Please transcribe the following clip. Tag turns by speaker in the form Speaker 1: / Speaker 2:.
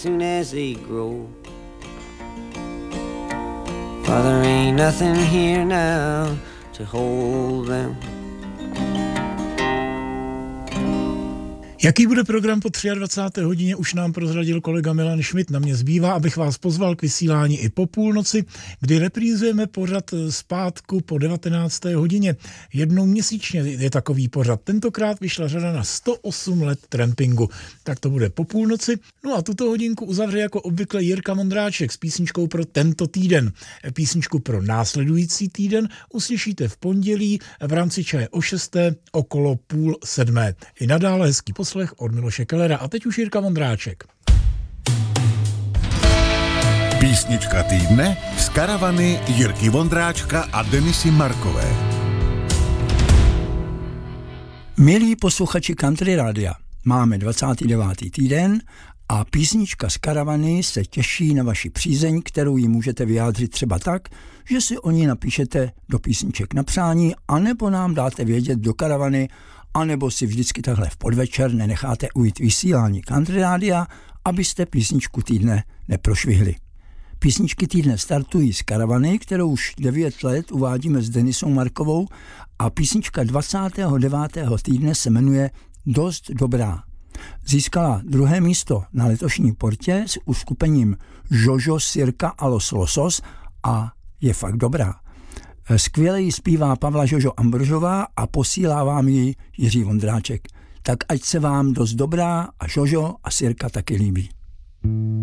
Speaker 1: Soon as they grow, Father, ain't nothing here now to hold them.
Speaker 2: Jaký bude program po 23. hodině, už nám prozradil kolega Milan Schmidt. Na mě zbývá, abych vás pozval k vysílání i po půlnoci, kdy reprízujeme pořad zpátku po 19. hodině. Jednou měsíčně je takový pořad. Tentokrát vyšla řada na 108 let trampingu. Tak to bude po půlnoci. No a tuto hodinku uzavře jako obvykle Jirka Vondráček s písničkou pro tento týden. Písničku pro následující týden uslyšíte v pondělí v rámci Čaje o 6. okolo 6:30. I nadále hezký poslech od Miloše Kellera. A teď už Jirka Vondráček.
Speaker 3: Písnička týdne z karavany Jirky Vondráčka a Denisy Markové.
Speaker 4: Milí posluchači Country Rádia, máme 29. týden a písnička z karavany se těší na vaši přízeň, kterou ji můžete vyjádřit třeba tak, že si o ní napíšete do písniček na přání, anebo nám dáte vědět do karavany, anebo si vždycky takhle v podvečer nenecháte ujít vysílání Country Rádia, abyste písničku týdne neprošvihli. Písničky týdne startují z karavany, kterou už 9 let uvádíme s Denisou Markovou, a písnička 29. týdne se jmenuje Dost dobrá. Získala 2. místo na letošní portě s uskupením Jojo, Sirka a Los Losos a je fakt dobrá. Skvěle ji zpívá Pavla Jojo Ambržová a posílá vám ji Jiří Vondráček. Tak ať se vám Dost dobrá a Jojo a Sirka taky líbí.